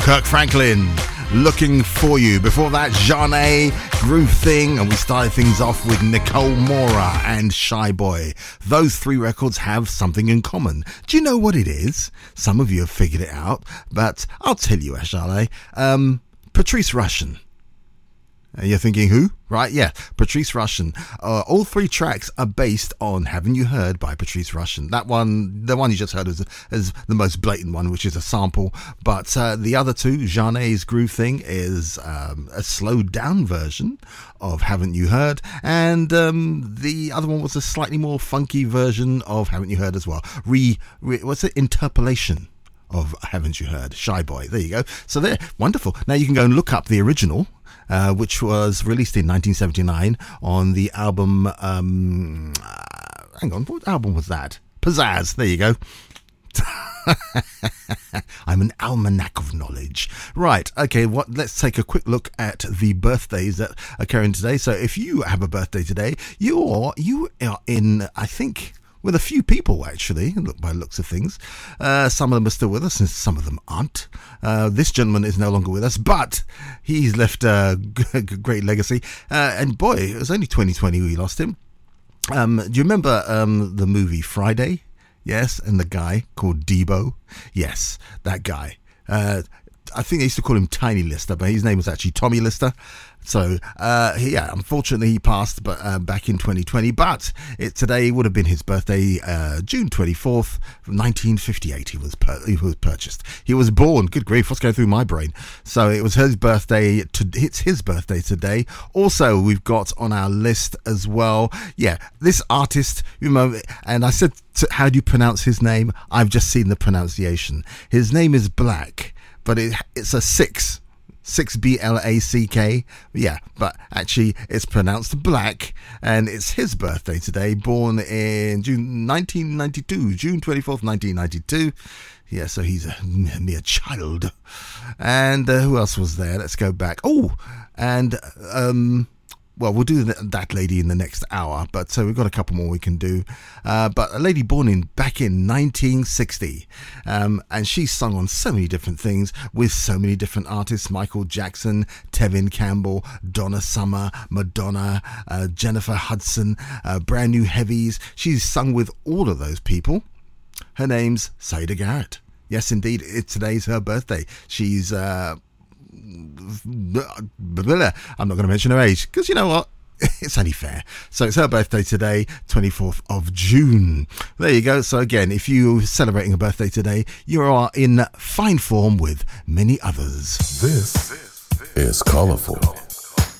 Kirk Franklin, Looking For You. Before that, Zhané, Groove Thing, and we started things off with Nicole Mora and Shy Boy. Those three records have something in common. Do you know what it is? Some of you have figured it out, but I'll tell you, Zhané. Patrice Rushen. You're thinking who? Right, yeah, Patrice Rushen. All three tracks are based on Haven't You Heard by Patrice Rushen. That one, the one you just heard is the most blatant one, which is a sample. But the other two, Zhané's Groove Thing, is a slowed down version of Haven't You Heard. And the other one was a slightly more funky version of Haven't You Heard as well. What's it? Interpolation of Haven't You Heard? Shy Boy. There you go. So there, wonderful. Now you can go and look up the original, which was released in 1979 on the album, hang on, what album was that? Pizzazz, there you go. I'm an almanac of knowledge. Right, okay, let's take a quick look at the birthdays that are occurring today. So if you have a birthday today, you are in, I think, with a few people, actually, by the looks of things. Some of them are still with us and some of them aren't. This gentleman is no longer with us, but he's left a great legacy. And boy, it was only 2020 we lost him. Do you remember the movie Friday? Yes, and the guy called Debo? Yes, that guy. I think they used to call him Tiny Lister, but his name was actually Tommy Lister. So, yeah, unfortunately he passed back in 2020, but today would have been his birthday, June 24th, 1958 he was purchased. He was born, good grief, what's going through my brain? So it was his birthday, it's his birthday today. Also, we've got on our list as well, yeah, this artist, and I said, how do you pronounce his name? I've just seen the pronunciation. His name is Black, but it's a 6 B-L-A-C-K, yeah, but actually it's pronounced Black, and it's his birthday today, born in June 24th, 1992, yeah, so he's a mere child. And who else was there? Let's go back. Well, we'll do that lady in the next hour, but we've got a couple more we can do. But a lady born back in 1960, and she sung on so many different things with so many different artists: Michael Jackson, Tevin Campbell, Donna Summer, Madonna, Jennifer Hudson, Brand New Heavies. She's sung with all of those people. Her name's Saida Garrett. Yes, indeed, today's her birthday. She's I'm not going to mention her age because you know what, it's only fair. So it's her birthday today, 24th of June. There you go. So again, if you're celebrating a birthday today, you are in fine form with many others. This is Colourful.